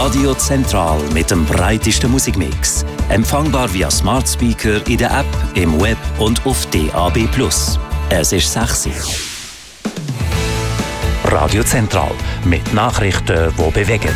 Radio Zentral mit dem breitesten Musikmix. Empfangbar via Smart Speaker in der App, im Web und auf DAB+. Es ist 6 Uhr. Radio Zentral mit Nachrichten, die bewegen.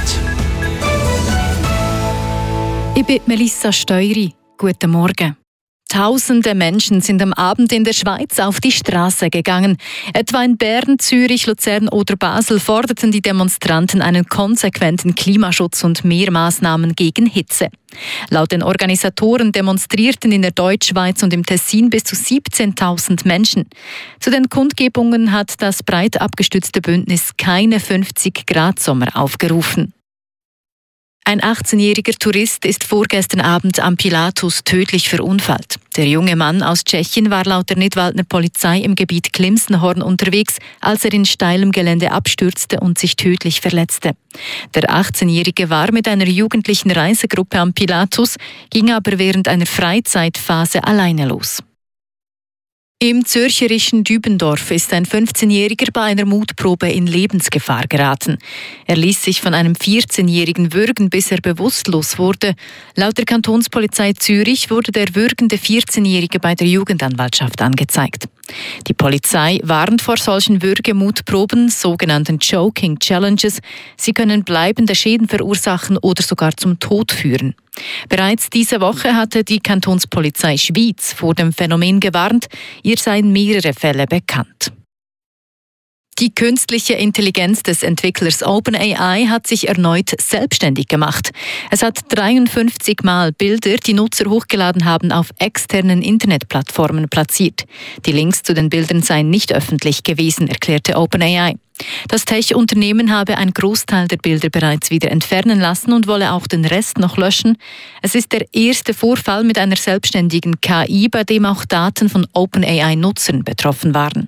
Ich bin Melissa Steury. Guten Morgen. Tausende Menschen sind am Abend in der Schweiz auf die Straße gegangen. Etwa in Bern, Zürich, Luzern oder Basel forderten die Demonstranten einen konsequenten Klimaschutz und mehr Maßnahmen gegen Hitze. Laut den Organisatoren demonstrierten in der Deutschschweiz und im Tessin bis zu 17.000 Menschen. Zu den Kundgebungen hat das breit abgestützte Bündnis keine 50-Grad-Sommer aufgerufen. Ein 18-jähriger Tourist ist vorgestern Abend am Pilatus tödlich verunfallt. Der junge Mann aus Tschechien war laut der Nidwaldner Polizei im Gebiet Klimsenhorn unterwegs, als er in steilem Gelände abstürzte und sich tödlich verletzte. Der 18-jährige war mit einer jugendlichen Reisegruppe am Pilatus, ging aber während einer Freizeitphase alleine los. Im zürcherischen Dübendorf ist ein 15-Jähriger bei einer Mutprobe in Lebensgefahr geraten. Er ließ sich von einem 14-Jährigen würgen, bis er bewusstlos wurde. Laut der Kantonspolizei Zürich wurde der würgende 14-Jährige bei der Jugendanwaltschaft angezeigt. Die Polizei warnt vor solchen Würgemutproben, sogenannten Choking Challenges. Sie können bleibende Schäden verursachen oder sogar zum Tod führen. Bereits diese Woche hatte die Kantonspolizei Schwyz vor dem Phänomen gewarnt. Ihr seien mehrere Fälle bekannt. Die künstliche Intelligenz des Entwicklers OpenAI hat sich erneut selbstständig gemacht. Es hat 53 Mal Bilder, die Nutzer hochgeladen haben, auf externen Internetplattformen platziert. Die Links zu den Bildern seien nicht öffentlich gewesen, erklärte OpenAI. Das Tech-Unternehmen habe einen Großteil der Bilder bereits wieder entfernen lassen und wolle auch den Rest noch löschen. Es ist der erste Vorfall mit einer selbstständigen KI, bei dem auch Daten von OpenAI-Nutzern betroffen waren.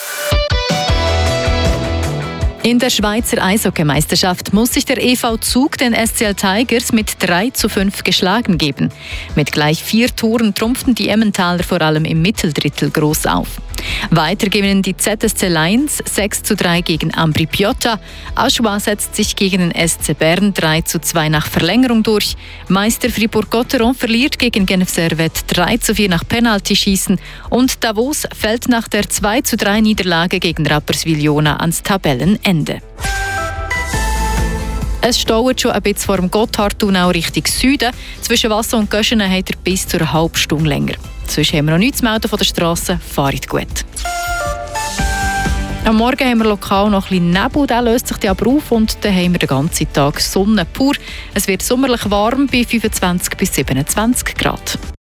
In der Schweizer Eishockeymeisterschaft muss sich der EV Zug den SCL Tigers mit 3:5 geschlagen geben. Mit gleich 4 Toren trumpften die Emmentaler vor allem im Mitteldrittel groß auf. Weiter gewinnen die ZSC Lions 6:3 gegen Ambri Piotta. Aschua setzt sich gegen den SC Bern 3:2 nach Verlängerung durch. Meister Fribourg-Gotteron verliert gegen Genf Servette 3:4 nach Penaltyschießen. Und Davos fällt nach der 2:3 Niederlage gegen Rapperswil-Jona ans Tabellenende. Es staut schon ein bisschen vor dem Gotthardtunnel Richtung Süden. Zwischen Wasser und Göschenen hat er bis zu einer halben Stunde länger. Sonst haben wir noch nichts zu melden von der Strasse. Fahrt gut. Am Morgen haben wir lokal noch ein bisschen Nebel, der löst sich aber auf und dann haben wir den ganzen Tag Sonne pur. Es wird sommerlich warm bei 25 bis 27 Grad.